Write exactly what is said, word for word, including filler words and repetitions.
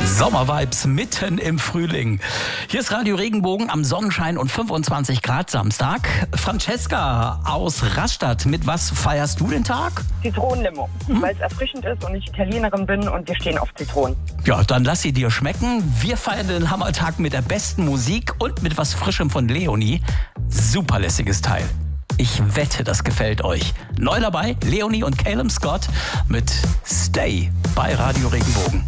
Sommervibes mitten im Frühling. Hier ist Radio Regenbogen am Sonnenschein und fünfundzwanzig Grad Samstag. Francesca aus Rastatt, mit was feierst du den Tag? Zitronenlimo, hm? weil es erfrischend ist und ich Italienerin bin und wir stehen auf Zitronen. Ja, dann lass sie dir schmecken. Wir feiern den Hammertag mit der besten Musik und mit was Frischem von Leonie. Superlässiges Teil. Ich wette, das gefällt euch. Neu dabei, Leonie und Calum Scott mit Stay bei Radio Regenbogen.